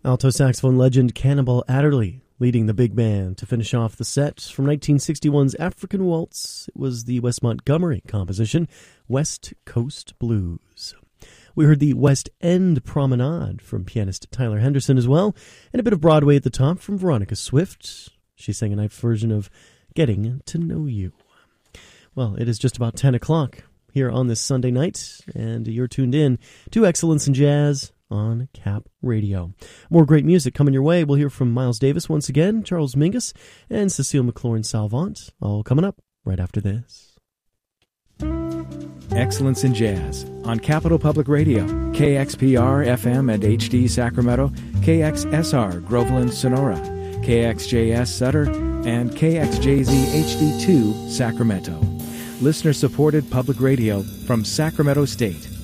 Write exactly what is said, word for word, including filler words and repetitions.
Alto saxophone legend Cannonball Adderley leading the big band to finish off the set from nineteen sixty-one's African Waltz. It was the Wes Montgomery composition, West Coast Blues. We heard the West End Promenade from pianist Tyler Henderson as well, and a bit of Broadway at the top from Veronica Swift. She sang a nice version of Getting to Know You. Well, it is just about ten o'clock here on this Sunday night, and you're tuned in to Excellence in Jazz on Cap Radio. More great music coming your way. We'll hear from Miles Davis once again, Charles Mingus, and Cecile McLaurin-Salvant, all coming up right after this. Excellence in Jazz on Capital Public Radio, K X P R F M and H D Sacramento, K X S R Groveland Sonora, K X J S Sutter, and K X J Z H D two Sacramento. Listener-supported public radio from Sacramento State.